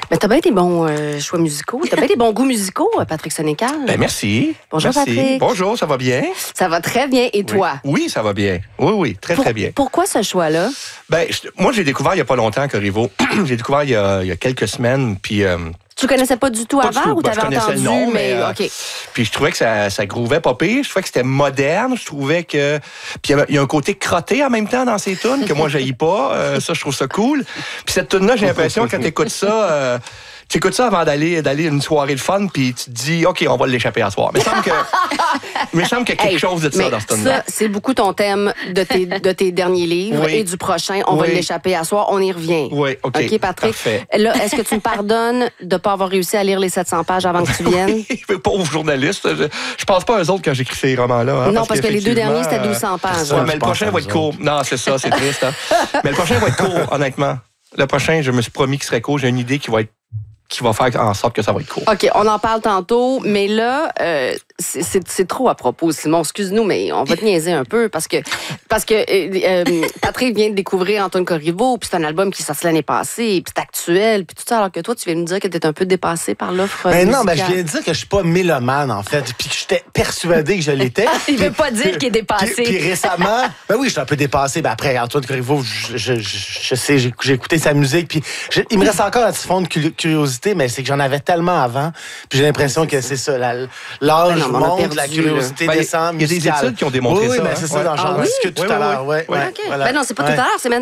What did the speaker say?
Mais t'as bien des bons choix musicaux. T'as bien des bons goûts musicaux, Patrick Sénécal. Ben merci. Bonjour, merci. Patrick. Bonjour, ça va bien? Ça va très bien. Et toi? Oui, ça va bien. Oui, très bien. Pourquoi ce choix-là? Ben, moi, j'ai découvert il n'y a pas longtemps Corriveau. J'ai découvert il y a quelques semaines, puis... Tu connaissais pas du tout pas avant du tout. ou Ben, t'avais entendu? le nom, mais OK. Puis je trouvais que ça grouvait pas pire. Je trouvais que c'était moderne. Je trouvais que... Puis il y a un côté crotté en même temps dans ces tunes que moi, j'haïs pas. Ça, je trouve ça cool. Puis cette tune-là, j'ai l'impression que quand t'écoutes ça... Tu écoutes ça avant d'aller à une soirée de fun, puis tu te dis, OK, on va l'échapper à soir. Mais il me semble qu'il y a quelque chose de ça dans ce tune-là. Ça, c'est beaucoup ton thème de tes derniers livres et du prochain. On va l'échapper à soir. On y revient. Oui, OK. OK, Patrick. Parfait. Là, est-ce que tu me pardonnes de ne pas avoir réussi à lire les 700 pages avant que tu viennes? Oui, pauvres journalistes. Je pense pas à eux autres quand j'écris ces romans-là. Non, parce que les deux derniers, c'était 1200 pages. Ouais, mais le prochain va être court. Non, c'est ça, c'est triste. Hein? Mais le prochain va être court, honnêtement. Le prochain, je me suis promis qu'il serait court. J'ai une idée qui va faire en sorte que ça va être court. OK, on en parle tantôt, mais là, c'est trop à propos, Simon. Excuse-nous, mais on va te niaiser un peu parce que Patrick vient de découvrir Antoine Corriveau, puis c'est un album qui est sorti l'année passée, puis c'est actuel, puis tout ça, alors que toi, tu viens de nous dire que t'es un peu dépassé par l'offre musicale. Non, je viens de dire que je suis pas mélomane, en fait, puis que j'étais persuadé que je l'étais. Il veut pas dire qu'il est dépassé. Puis récemment, oui, je suis un peu dépassé. Ben après, Antoine Corriveau, je sais, j'ai écouté sa musique, puis il me reste encore un petit fond de curiosité, mais c'est que j'en avais tellement avant, puis j'ai l'impression que c'est ça, l'âge monte, la curiosité descend. Il y a des études qui ont démontré ça. Oui, mais c'est ça, j'en discute tout à l'heure. OK. Ben non, c'est pas tout à l'heure, c'est maintenant.